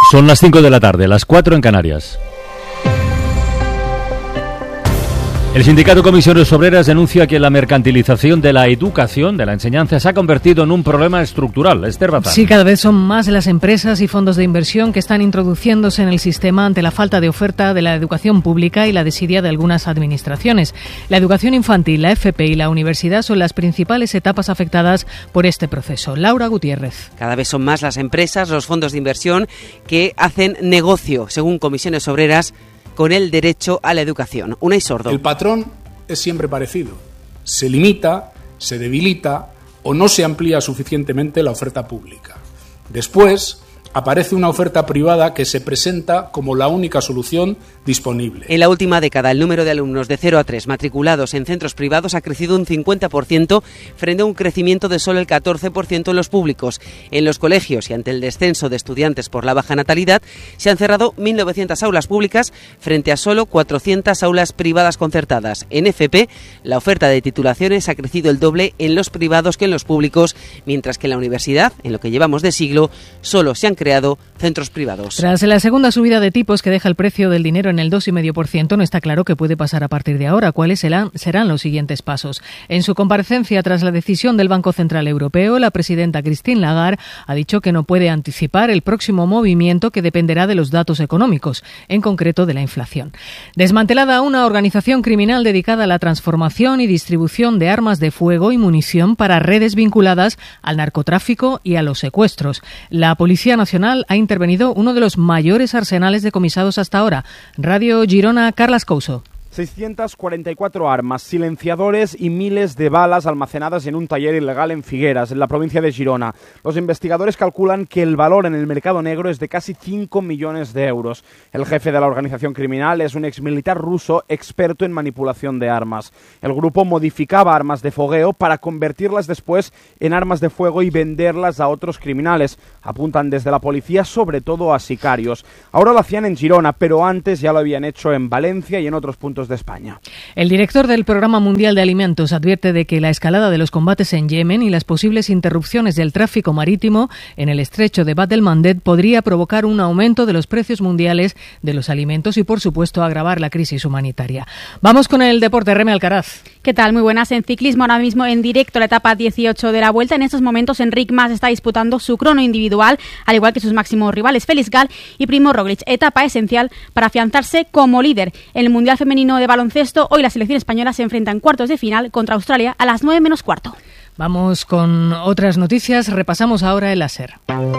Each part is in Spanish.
Son las 5 de la tarde, las 4 en Canarias. El sindicato Comisiones Obreras denuncia que la mercantilización de la educación, de la enseñanza, se ha convertido en un problema estructural. Esther Bazán. Sí, cada vez son más las empresas y fondos de inversión que están introduciéndose en el sistema ante la falta de oferta de la educación pública y la desidia de algunas administraciones. La educación infantil, la FP y la universidad son las principales etapas afectadas por este proceso. Laura Gutiérrez. Cada vez son más las empresas, los fondos de inversión que hacen negocio, según Comisiones Obreras, con el derecho a la educación. Unai Sordo. El patrón es siempre parecido. Se limita, se debilita o no se amplía suficientemente la oferta pública. Después aparece una oferta privada que se presenta como la única solución disponible. En la última década, el número de alumnos de 0 a 3 matriculados en centros privados ha crecido un 50% frente a un crecimiento de solo el 14% en los públicos. En los colegios y ante el descenso de estudiantes por la baja natalidad, se han cerrado 1.900 aulas públicas frente a solo 400 aulas privadas concertadas. En FP, la oferta de titulaciones ha crecido el doble en los privados que en los públicos, mientras que en la universidad, en lo que llevamos de siglo, solo se han creado centros privados. Tras la segunda subida de tipos que deja el precio del dinero en el 2,5%, no está claro qué puede pasar a partir de ahora. ¿Cuáles serán los siguientes pasos? En su comparecencia tras la decisión del Banco Central Europeo, la presidenta Christine Lagarde ha dicho que no puede anticipar el próximo movimiento que dependerá de los datos económicos, en concreto de la inflación. Desmantelada una organización criminal dedicada a la transformación y distribución de armas de fuego y munición para redes vinculadas al narcotráfico y a los secuestros. La Policía Nacional ha intervenido uno de los mayores arsenales decomisados hasta ahora. Radio Girona, Carlas Couso. 644 armas, silenciadores y miles de balas almacenadas en un taller ilegal en Figueras, en la provincia de Girona. Los investigadores calculan que el valor en el mercado negro es de casi 5 millones de euros. El jefe de la organización criminal es un exmilitar ruso experto en manipulación de armas. El grupo modificaba armas de fogueo para convertirlas después en armas de fuego y venderlas a otros criminales. Apuntan desde la policía sobre todo a sicarios. Ahora lo hacían en Girona, pero antes ya lo habían hecho en Valencia y en otros puntos de España. El director del Programa Mundial de Alimentos advierte de que la escalada de los combates en Yemen y las posibles interrupciones del tráfico marítimo en el estrecho de Bab el-Mandeb podría provocar un aumento de los precios mundiales de los alimentos y, por supuesto, agravar la crisis humanitaria. Vamos con el deporte. Reme Alcaraz. ¿Qué tal? Muy buenas. En ciclismo, ahora mismo en directo la etapa 18 de la Vuelta. En estos momentos, Enric Mas está disputando su crono individual, al igual que sus máximos rivales Felix Gall y Primo Roglic. Etapa esencial para afianzarse como líder. En el Mundial Femenino de baloncesto, hoy la selección española se enfrenta en cuartos de final contra Australia a las 9 menos cuarto. Vamos con otras noticias. Repasamos ahora el SER.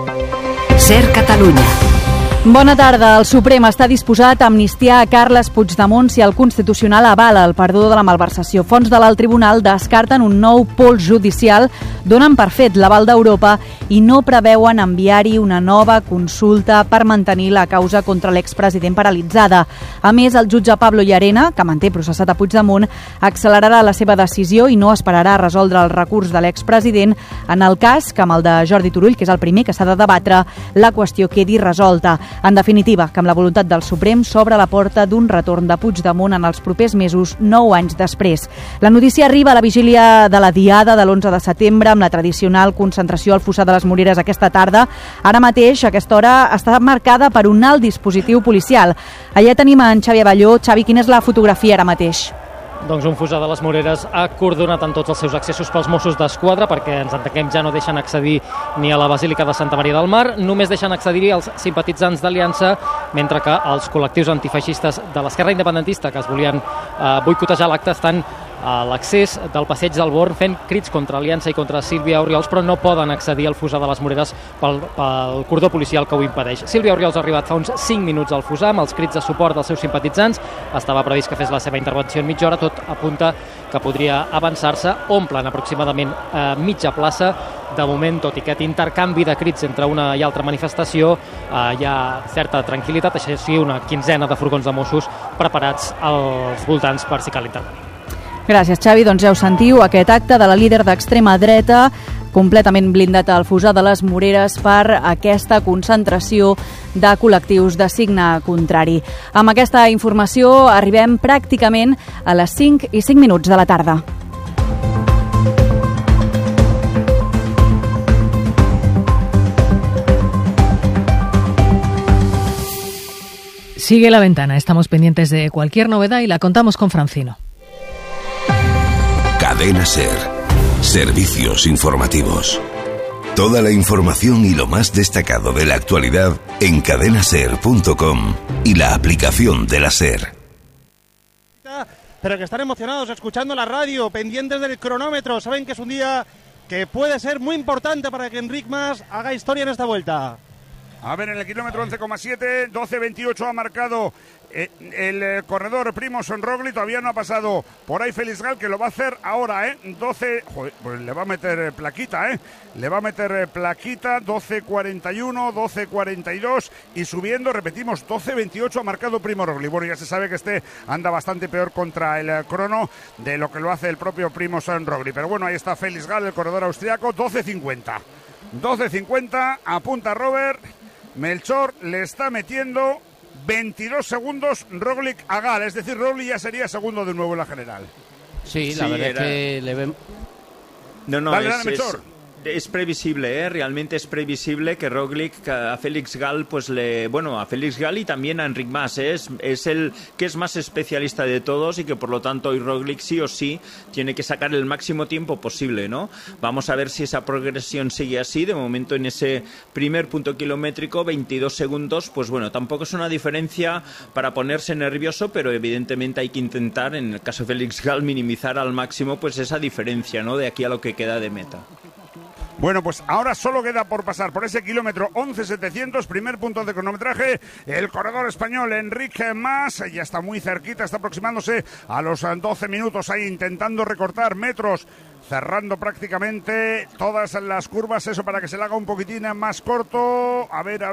SER Catalunya. Bona tarda. El Suprem està disposat a amnistiar a Carles Puigdemont si el Constitucional avala el perdó de la malversació. Fonts de l'alt tribunal descarten un nou pols judicial, donen per fet l'aval d'Europa i no preveuen enviar-hi una nova consulta per mantenir la causa contra l'expresident paralitzada. A més, el jutge Pablo Llarena, que manté processat a Puigdemont, accelerarà la seva decisió i no esperarà a resoldre el recurs de l'expresident en el cas que, amb el de Jordi Turull, que és el primer que s'ha de debatre, la qüestió quedi resolta. En definitiva, que amb la voluntat del Suprem s'obre la porta d'un retorn de Puigdemont en els propers mesos, 9 anys després. La notícia arriba a la vigília de la diada de l'11 de setembre amb la tradicional concentració al Fossar de les Moreres aquesta tarda. Ara mateix, a aquesta hora, està marcada per un alt dispositiu policial. Allà tenim en Xavi Abelló. Xavi, quina és la fotografia ara mateix? Doncs un Fossar de les Moreres acordonat en tots els seus accessos pels Mossos d'Esquadra, perquè ens entenguem, ja no deixen accedir ni a la Basílica de Santa Maria del Mar, només deixen accedir-hi els simpatitzants d'Aliança, mentre que els col·lectius antifeixistes de l'esquerra independentista que es volien boicotejar l'acte estan a l'accés del passeig del Born fent crits contra Aliança i contra Sílvia Orriols, però no poden accedir al Fossar de les Moreres pel cordó policial que ho impedeix. Sílvia Orriols ha arribat fa uns 5 minuts al Fossar amb els crits de suport dels seus simpatitzants. Estava previst que fes la seva intervenció en mitja hora, tot apunta que podria avançar-se. Omplen aproximadament mitja plaça. De moment, tot i aquest intercanvi de crits entre una i altra manifestació, hi ha certa tranquil·litat, així sí, una quinzena de furgons de Mossos preparats als voltants per si cal intervenir. Gràcies, Xavi. Doncs ja ho sentiu, aquest acte de la líder d'extrema dreta completament blindat al Fossar de les Moreres per aquesta concentració de col·lectius de signe contrari. Amb aquesta informació arribem pràcticament a les 5:05 de la tarda. Sigue La Ventana. Estamos pendientes de cualquier novedad y la contamos con Francino. Cadena SER. Servicios informativos. Toda la información y lo más destacado de la actualidad en cadenaser.com y la aplicación de la SER. Pero que están emocionados escuchando la radio, pendientes del cronómetro. Saben que es un día que puede ser muy importante para que Enric Mas haga historia en esta vuelta. A ver, en el kilómetro 11,7, 12.28 ha marcado el corredor Primož Roglič. Todavía no ha pasado por ahí Félix Gall, que lo va a hacer ahora, 12, joder, pues le va a meter plaquita, le va a meter plaquita, 12.41, 12.42 y subiendo, repetimos, 12.28 ha marcado Primož Roglič. Bueno, ya se sabe que anda bastante peor contra el crono de lo que lo hace el propio Primož Roglič, pero bueno, ahí está Félix Gall, el corredor austriaco, 12.50. 12.50, apunta Robert. Melchor le está metiendo 22 segundos Roglič a Gall, es decir, Roglič ya sería segundo de nuevo en la general. Sí, la verdad es que le ven... Dale, Melchor. Es previsible, realmente es previsible que Roglič a Félix Gall, a Félix Gall y también a Enric Mas, es el que es más especialista de todos y que por lo tanto hoy Roglič sí o sí tiene que sacar el máximo tiempo posible, ¿no? Vamos a ver si esa progresión sigue así. De momento en ese primer punto kilométrico, 22 segundos, pues bueno, tampoco es una diferencia para ponerse nervioso, pero evidentemente hay que intentar, en el caso de Félix Gall, minimizar al máximo pues esa diferencia, ¿no? De aquí a lo que queda de meta. Bueno, pues ahora solo queda por pasar por ese kilómetro 11.700, primer punto de cronometraje, el corredor español Enric Mas, ya está muy cerquita, está aproximándose a los 12 minutos ahí intentando recortar metros, cerrando prácticamente todas las curvas, eso para que se le haga un poquitín más corto. A ver,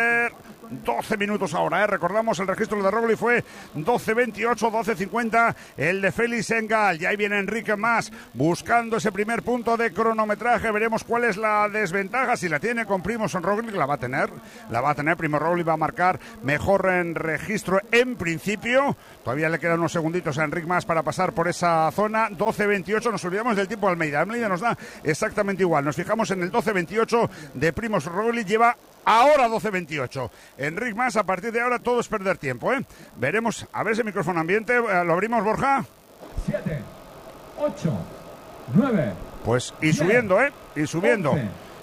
12 minutos ahora, recordamos el registro de Roglič fue 12.28, 12.50 el de Félix Gall, y ahí viene Enric Mas buscando ese primer punto de cronometraje. Veremos cuál es la desventaja, si la tiene con Primož Roglič, la va a tener, Primož Roglič va a marcar mejor en registro en principio, todavía le quedan unos segunditos a Enric Mas para pasar por esa zona. 12.28, nos olvidamos del tiempo Almeida nos da exactamente igual, nos fijamos en el 12.28 de Primož Roglič, lleva ahora 12.28. Enric Mas, a partir de ahora todo es perder tiempo, Veremos, a ver ese micrófono ambiente, lo abrimos, Borja. 7, 8, 9. Pues y subiendo, y subiendo.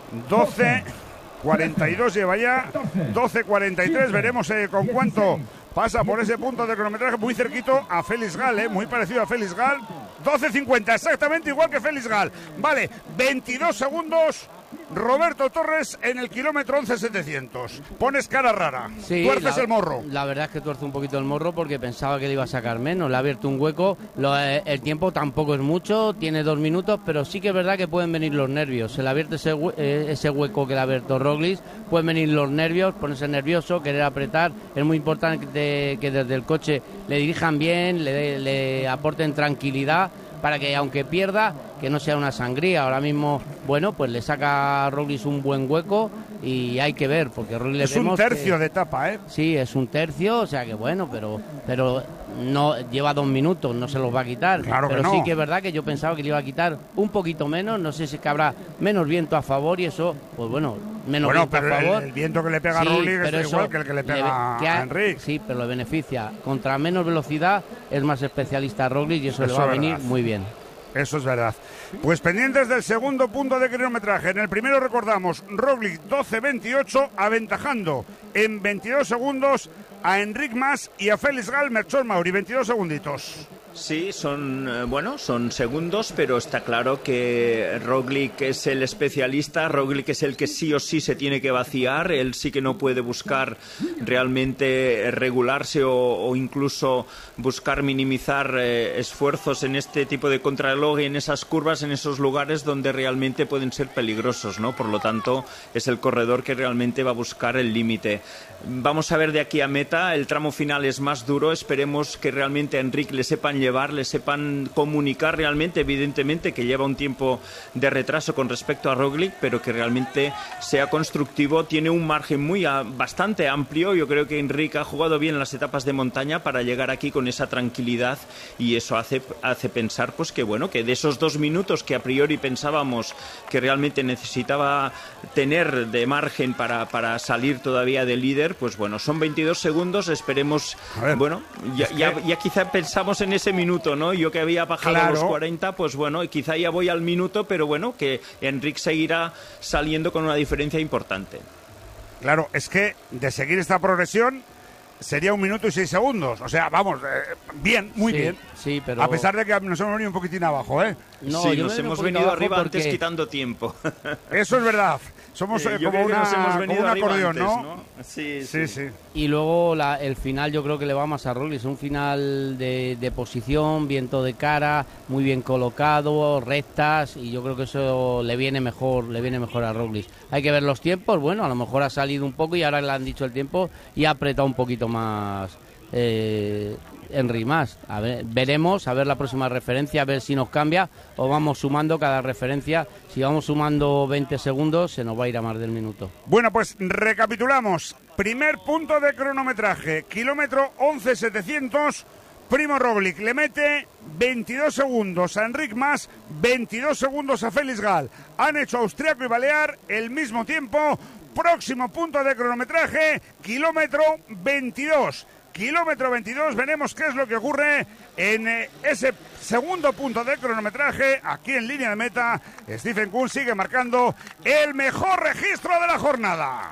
12.42 lleva ya, 12.43, veremos con cuánto pasa por ese punto de cronometraje, muy cerquito a Félix Gall, muy parecido a Félix Gall. 12.50, exactamente igual que Félix Gall. Vale, 22 segundos. Roberto Torres en el kilómetro 11.700. Pones cara rara, sí, tuerces el morro. La verdad es que tuerce un poquito el morro porque pensaba que le iba a sacar menos. Le ha abierto un hueco. El tiempo tampoco es mucho, tiene 2 minutos, pero sí que es verdad que pueden venir los nervios. Se le abierte ese hueco que le ha abierto Roglič. Pueden venir los nervios, ponerse nervioso, querer apretar. Es muy importante que desde el coche le dirijan bien, le aporten tranquilidad, para que aunque pierda, que no sea una sangría. Ahora mismo, bueno, pues le saca a Roglič un buen hueco y hay que ver, porque Roglič es un tercio de etapa, Sí, es un tercio, o sea que bueno, pero no lleva 2 minutos, no se los va a quitar. Claro pero que no. Sí que es verdad que yo pensaba que le iba a quitar un poquito menos, no sé si es que habrá menos viento a favor y eso, pues bueno, menos viento a favor. El viento que le pega a Roglič es igual que el que le pega a Enric. Sí, pero le beneficia. Contra menos velocidad es más especialista Roglič y eso le va a venir muy bien. Eso es verdad. Pues pendientes del segundo punto de cronometraje. En el primero recordamos, Roglič 12.28, aventajando en 22 segundos a Enric Mas y a Félix Gall. Melchor Mauri, 22 segunditos. Sí, son segundos, pero está claro que Roglič es el especialista, Roglič es el que sí o sí se tiene que vaciar, él sí que no puede buscar realmente regularse o incluso buscar minimizar esfuerzos en este tipo de contrarreloj y en esas curvas, en esos lugares donde realmente pueden ser peligrosos, ¿no? Por lo tanto, es el corredor que realmente va a buscar el límite. Vamos a ver de aquí a meta, el tramo final es más duro, esperemos que realmente a Enric le sepan llevar, le sepan comunicar realmente, evidentemente que lleva un tiempo de retraso con respecto a Roglic, pero que realmente sea constructivo. Tiene un margen bastante amplio. Yo creo que Enric ha jugado bien las etapas de montaña para llegar aquí con esa tranquilidad, y eso hace pensar pues que bueno, que de esos 2 minutos que a priori pensábamos que realmente necesitaba tener de margen para salir todavía de líder, pues bueno, son 22 segundos, esperemos, bueno, ya quizá pensamos en ese minuto, ¿no? Yo que había bajado a los 40, pues bueno, quizá ya voy al minuto, pero bueno, que Enric seguirá saliendo con una diferencia importante. Claro, es que de seguir esta progresión sería 1 minuto y 6 segundos. O sea, vamos, bien, muy bien. Sí, pero... A pesar de que nos hemos venido un poquitín abajo, ¿eh? No, sí, nos hemos venido arriba antes quitando tiempo. Eso es verdad. Somos como un acordeón, ¿no? Sí. Y luego el final yo creo que le va más a Roglic. Es un final de posición, viento de cara, muy bien colocado, rectas, y yo creo que eso le viene mejor a Roglic. Hay que ver los tiempos. Bueno, a lo mejor ha salido un poco y ahora le han dicho el tiempo y ha apretado un poquito más Enric Mas. A ver, veremos, a ver la próxima referencia, a ver si nos cambia o vamos sumando cada referencia. Si vamos sumando 20 segundos, se nos va a ir a más del minuto. Bueno, pues recapitulamos. Primer punto de cronometraje, kilómetro 11.700. Primo Roglic le mete 22 segundos a Enric Mas, 22 segundos a Felix Gall. Han hecho austriaco y balear el mismo tiempo. Próximo punto de cronometraje, kilómetro 22. Kilómetro 22, veremos qué es lo que ocurre en ese segundo punto de cronometraje. Aquí en línea de meta, Stephen Kuhn sigue marcando el mejor registro de la jornada.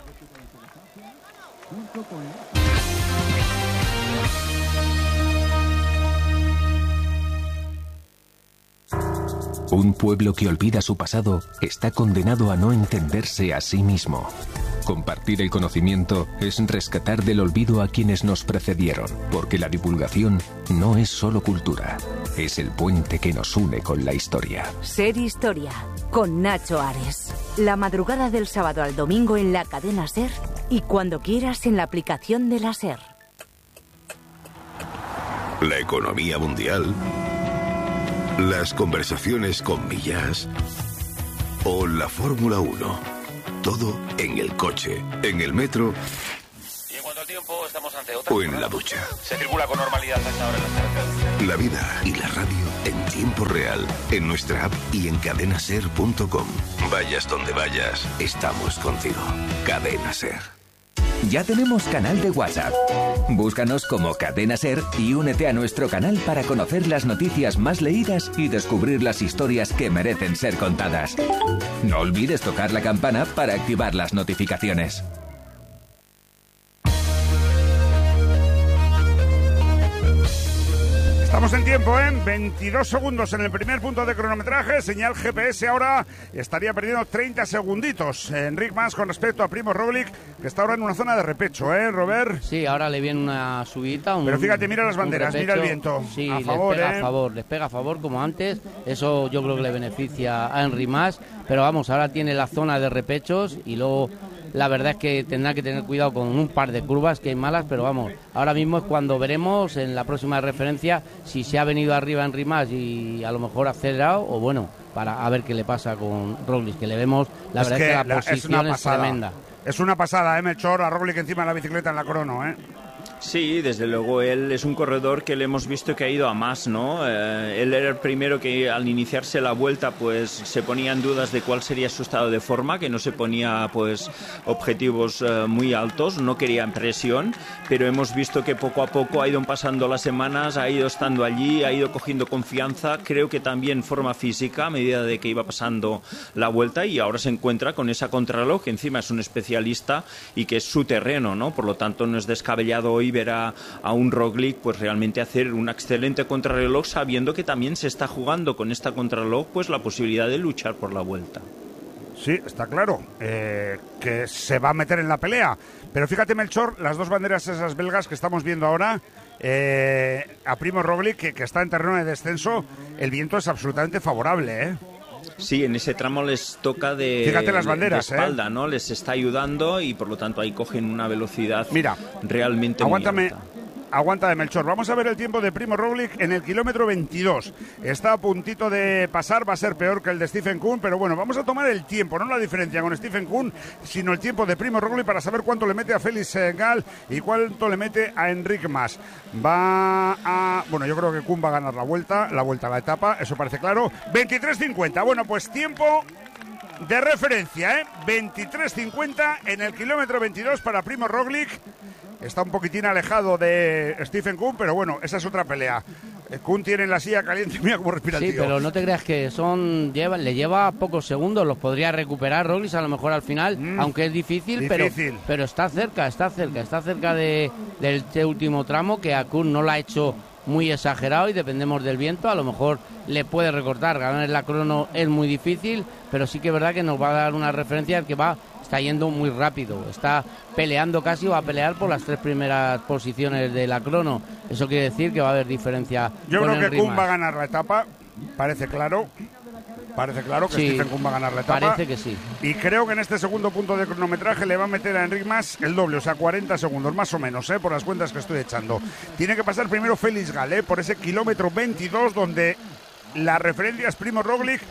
Un pueblo que olvida su pasado está condenado a no entenderse a sí mismo. Compartir el conocimiento es rescatar del olvido a quienes nos precedieron, porque la divulgación no es solo cultura, es el puente que nos une con la historia. Ser Historia, con Nacho Ares. La madrugada del sábado al domingo en la cadena SER y cuando quieras en la aplicación de la SER. La economía mundial, las conversaciones con Millás o la Fórmula 1. Todo en el coche, en el metro. Y en cuanto al tiempo, estamos ante otra. O en la ducha. Se circula con normalidad a esta hora en las carreteras. La vida y la radio en tiempo real, en nuestra app y en cadenaser.com. Vayas donde vayas, estamos contigo. Cadena Ser. Ya tenemos canal de WhatsApp. Búscanos como Cadena Ser y únete a nuestro canal para conocer las noticias más leídas y descubrir las historias que merecen ser contadas. No olvides tocar la campana para activar las notificaciones. Estamos en tiempo, 22 segundos en el primer punto de cronometraje. Señal GPS ahora estaría perdiendo 30 segunditos. Enric Mas con respecto a Primo Roglic, que está ahora en una zona de repecho, Robert. Sí, ahora le viene una subida. Pero fíjate, mira las banderas, mira el viento. Sí, a favor, les pega a favor como antes. Eso yo creo que le beneficia a Enric Mas. Pero vamos, ahora tiene la zona de repechos y luego... La verdad es que tendrá que tener cuidado con un par de curvas que hay malas, pero vamos, ahora mismo es cuando veremos en la próxima referencia si se ha venido arriba Enric Mas y a lo mejor acelerado o bueno, para a ver qué le pasa con Roglic, que le vemos, la verdad es que la posición es tremenda. Es una pasada, Melchor, a Roglic encima de la bicicleta en la crono, Sí, desde luego él es un corredor que le hemos visto que ha ido a más, ¿no? Él era el primero que al iniciarse la vuelta pues se ponía en dudas de cuál sería su estado de forma, que no se ponía pues objetivos muy altos, no quería presión, pero hemos visto que poco a poco ha ido pasando las semanas, ha ido estando allí, ha ido cogiendo confianza, creo que también forma física a medida de que iba pasando la vuelta y ahora se encuentra con esa contrarreloj, que encima es un especialista y que es su terreno, ¿no? Por lo tanto no es descabellado hoy ver a un Roglic pues realmente hacer una excelente contrarreloj, sabiendo que también se está jugando con esta contrarreloj pues la posibilidad de luchar por la vuelta. Sí, está claro que se va a meter en la pelea, pero fíjate, Melchor, las dos banderas esas belgas que estamos viendo ahora, a Primo Roglic que está en terreno de descenso, el viento es absolutamente favorable, Sí, en ese tramo les toca Fíjate las banderas, de espalda, ¿no? Les está ayudando y por lo tanto ahí cogen una velocidad realmente aguántame, muy alta. aguanta de Melchor. Vamos a ver el tiempo de Primo Roglic en el kilómetro 22. Está a puntito de pasar, va a ser peor que el de Stephen Kuhn, pero bueno, vamos a tomar el tiempo, no la diferencia con Stephen Kuhn, sino el tiempo de Primo Roglic para saber cuánto le mete a Felix Gall y cuánto le mete a Enric Mas. Bueno, yo creo que Kuhn va a ganar la vuelta a la etapa, eso parece claro. 23.50, bueno, pues tiempo de referencia, 23.50 en el kilómetro 22 para Primo Roglic. Está un poquitín alejado de Stephen Kuhn, pero bueno, esa es otra pelea. Kuhn tiene la silla caliente, mira cómo respira el tío. Sí, pero no te creas que le lleva pocos segundos, los podría recuperar Roglic a lo mejor al final, aunque es difícil. Pero está cerca del último tramo, que a Kuhn no lo ha hecho muy exagerado y dependemos del viento, a lo mejor le puede recortar. Ganar en la crono es muy difícil, pero sí que es verdad que nos va a dar una referencia que está yendo muy rápido, está peleando casi, va a pelear por las 3 primeras posiciones de la crono. Eso quiere decir que va a haber diferencia. Yo creo que Kuhn va a ganar la etapa, parece claro que sí, Stephen Kuhn va a ganar la etapa. Parece que sí. Y creo que en este segundo punto de cronometraje le va a meter a Enric Mas el doble, o sea, 40 segundos, más o menos, por las cuentas que estoy echando. Tiene que pasar primero Felix Gall, por ese kilómetro 22, donde la referencia es Primo Roglic,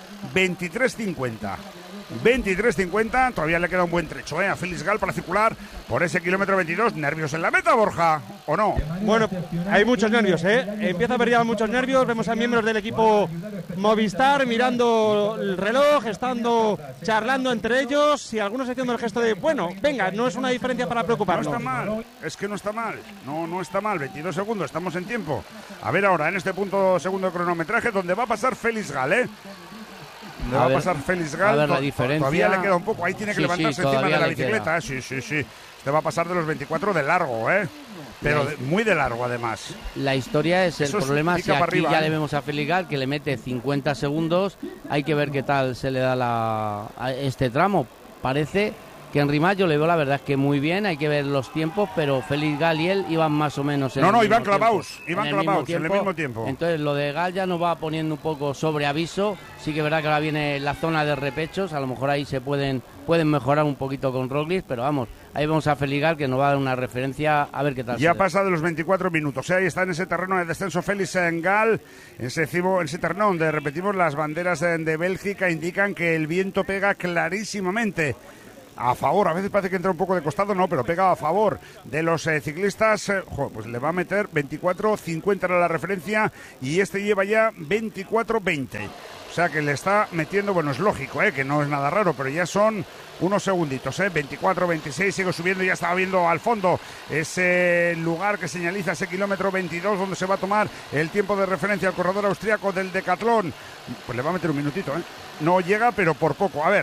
23.50, todavía le queda un buen trecho a Felix Gall para circular por ese kilómetro 22. ¿Nervios en la meta, Borja, o no? Bueno, hay muchos nervios, empieza a haber ya muchos nervios. Vemos a miembros del equipo Movistar mirando el reloj, charlando entre ellos y algunos haciendo el gesto de, bueno, venga, no es una diferencia para preocuparnos. No está mal, es que no está mal, no está mal, 22 segundos, estamos en tiempo. A ver ahora, en este punto segundo de cronometraje, donde va a pasar Felix Gall, va a pasar Felix Gall. A ver la diferencia. Todavía le queda un poco. Ahí tiene que levantarse encima de la bicicleta. Sí. Este va a pasar de los 24 de largo, pero muy de largo además. La historia es el problema. Si aquí arriba, ya le vemos a Felix Gall que le mete 50 segundos. Hay que ver qué tal se le da a este tramo. Parece que Enric Mas, yo le veo la verdad es que muy bien, hay que ver los tiempos, pero Felix Gall y él iban más o menos en iban clavados en el mismo tiempo. Entonces lo de Gall ya nos va poniendo un poco sobre aviso. Sí que es verdad que ahora viene la zona de repechos, a lo mejor ahí se pueden mejorar un poquito con Roglic, pero vamos, ahí vamos a Felix Gall que nos va a dar una referencia, a ver qué tal. Ya pasa de los 24 minutos, ahí está en ese terreno de descenso Felix Gall, ese terreno donde, repetimos, las banderas de Bélgica indican que el viento pega clarísimamente a favor, a veces parece que entra un poco de costado, no, pero pega a favor de los ciclistas. Pues le va a meter 24.50 era la referencia y este lleva ya 24.20. O sea que le está metiendo, bueno, es lógico, que no es nada raro, pero ya son unos segunditos, 24-26, sigo subiendo, ya estaba viendo al fondo ese lugar que señaliza ese kilómetro 22 donde se va a tomar el tiempo de referencia al corredor austriaco del Decathlon. Pues le va a meter un minutito, no llega, pero por poco. A ver,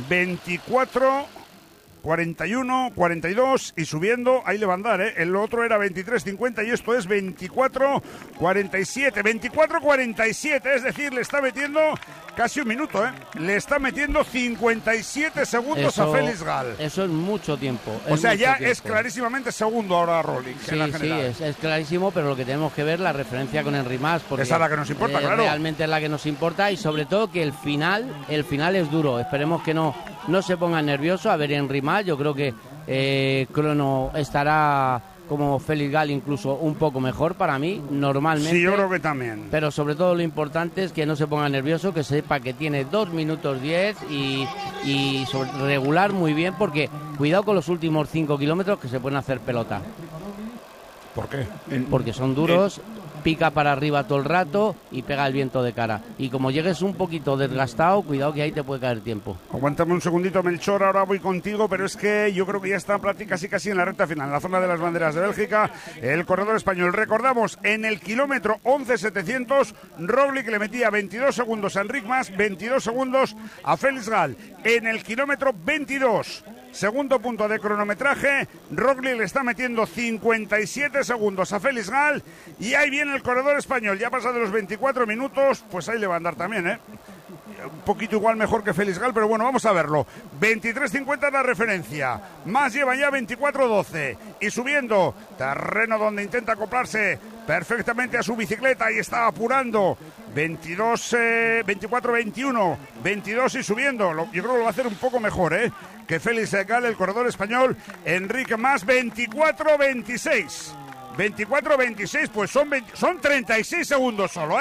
41, 42 y subiendo, ahí le va a andar, el otro era 23.50 y esto es 24.47, 24.47, es decir, le está metiendo casi un minuto, le está metiendo 57 segundos a Felix Gall. Eso es mucho tiempo. O sea, ya tiempo. Es clarísimamente segundo ahora Roglic. Sí, es clarísimo, pero lo que tenemos que ver la referencia con Enric Mas, porque esa es la que nos importa, claro. Realmente es la que nos importa y sobre todo que el final es duro. Esperemos que no se pongan nerviosos. A ver, Enric Mas, yo creo que crono estará como Felix Gall incluso un poco mejor para mí, normalmente. Sí, yo creo que también. Pero sobre todo lo importante es que no se ponga nervioso, que sepa que tiene 2 minutos 10 y regular muy bien, porque cuidado con los últimos 5 kilómetros que se pueden hacer pelota. ¿Por qué? Porque son duros, pica para arriba todo el rato y pega el viento de cara. Y como llegues un poquito desgastado, cuidado que ahí te puede caer tiempo. Aguántame un segundito, Melchor, ahora voy contigo, pero es que yo creo que ya está casi en la recta final, en la zona de las banderas de Bélgica, el corredor español. Recordamos, en el kilómetro 11.700, Roglic le metía 22 segundos a Enric Mas, 22 segundos a Felix Gall. En el kilómetro 22, segundo punto de cronometraje, Roglic le está metiendo 57 segundos a Felix Gall y ahí viene el corredor español. Ya pasa de los 24 minutos, pues ahí le va a andar también, un poquito igual mejor que Felix Gall, pero bueno, vamos a verlo. 23.50 es la referencia, Mas lleva ya 24.12 y subiendo, terreno donde intenta acoplarse perfectamente a su bicicleta y está apurando. 24-21, 22 y subiendo. Yo creo que lo va a hacer un poco mejor, que Felix Gall, el corredor español. Enric Mas, 24-26. 24-26, pues son 36 segundos solo,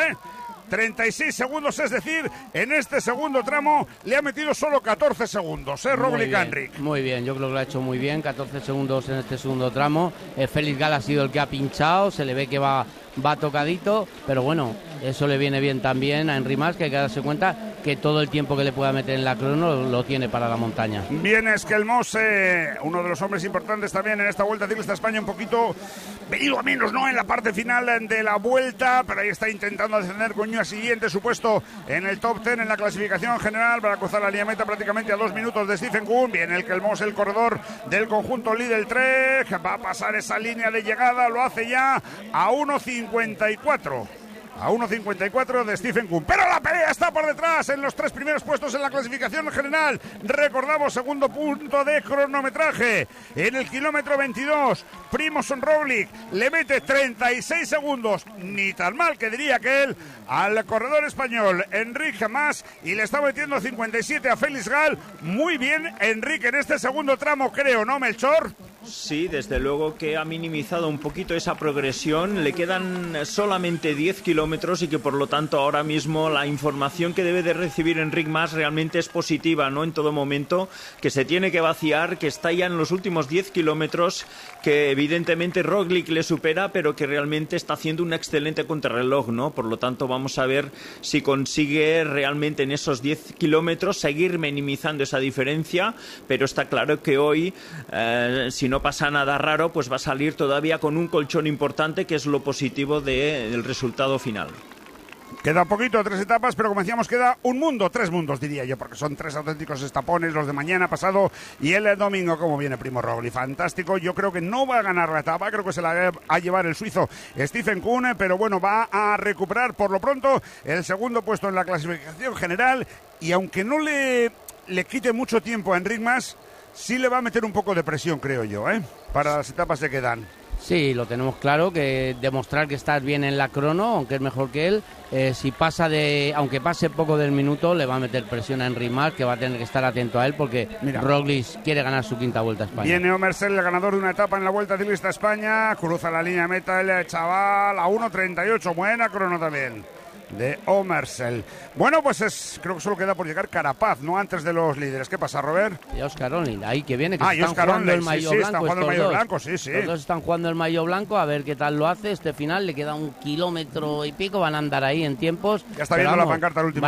36 segundos, es decir, en este segundo tramo le ha metido solo 14 segundos, Roglic a Enric. Muy bien, yo creo que lo ha hecho muy bien, 14 segundos en este segundo tramo. Félix Gall ha sido el que ha pinchado, se le ve que va tocadito, pero bueno, eso le viene bien también a Enric Mas, que hay que darse cuenta que todo el tiempo que le pueda meter en la crono lo tiene para la montaña. Bien, es que el Mos, uno de los hombres importantes también en esta Vuelta Ciclista a España, un poquito venido a menos, ¿no?, en la parte final de la Vuelta, pero ahí está intentando descender con un siguiente su puesto en el top 10 en la clasificación general para cruzar la línea meta prácticamente a 2 minutos de Stephen Kuhn. Bien, el que el Mos, el corredor del conjunto Lidl Trek, va a pasar esa línea de llegada, lo hace ya a 1.54. A 1.54 de Stephen Kuhn. Pero la pelea está por detrás en los 3 primeros puestos en la clasificación general. Recordamos, segundo punto de cronometraje. En el kilómetro 22, Primož Roglic le mete 36 segundos. Ni tan mal que diría que él al corredor español Enric Mas. Y le está metiendo 57 a Félix Gall. Muy bien, Enric, en este segundo tramo, creo, ¿no, Melchor? Sí, desde luego que ha minimizado un poquito esa progresión. Le quedan solamente 10 kilómetros y que por lo tanto ahora mismo la información que debe de recibir Enric Mas realmente es positiva, ¿no? En todo momento, que se tiene que vaciar, que está ya en los últimos 10 kilómetros, que evidentemente Roglic le supera, pero que realmente está haciendo un excelente contrarreloj, ¿no? Por lo tanto vamos a ver si consigue realmente en esos 10 kilómetros seguir minimizando esa diferencia, pero está claro que hoy, si no pasa nada raro, pues va a salir todavía con un colchón importante, que es lo positivo del resultado final. Queda poquito, 3 etapas, pero como decíamos, queda un mundo, 3 mundos diría yo, porque son 3 auténticos estapones, los de mañana, pasado y el domingo. Como viene Primož Roglic, fantástico. Yo creo que no va a ganar la etapa, creo que se la va a llevar el suizo Stephen Kuhn, pero bueno, va a recuperar por lo pronto el segundo puesto en la clasificación general, y aunque no le quite mucho tiempo a Enric Mas, sí le va a meter un poco de presión, creo yo, para las etapas que quedan. Sí, lo tenemos claro, que demostrar que estás bien en la crono, aunque es mejor que él, si pasa aunque pase poco del minuto, le va a meter presión a Enric Mas, que va a tener que estar atento a él, porque Roglic quiere ganar su 5ª Vuelta a España. Viene Omersel, el ganador de una etapa en la Vuelta Ciclista a España, cruza la línea meta el chaval a 1.38, buena crono también de Omersel. Bueno, pues creo que solo queda por llegar Carapaz, ¿no?, antes de los líderes. ¿Qué pasa, Robert? Y Oscar Onlin, ahí que viene, que están jugando el maillot blanco. Están jugando el maillot blanco, sí. Los dos están jugando el maillot blanco, a ver qué tal lo hace. Este final le queda 1 kilómetro y pico, van a andar ahí en tiempos. Ya está viendo la pancarta al último